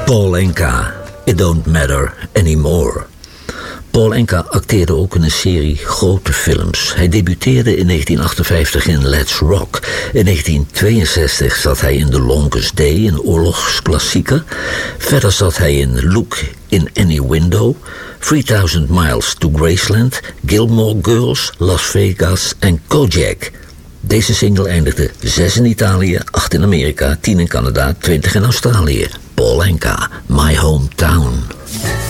Paul Anka, It Don't Matter Anymore. Paul Anka acteerde ook in een serie grote films. Hij debuteerde in 1958 in Let's Rock. In 1962 zat hij in The Longest Day, een oorlogsklassieker. Verder zat hij in Look in Any Window, 3000 Miles to Graceland, Gilmore Girls, Las Vegas en Kojak. Deze single eindigde 6 in Italië, 8 in Amerika, 10 in Canada, 20 in Australië. Paul Anka, My Hometown.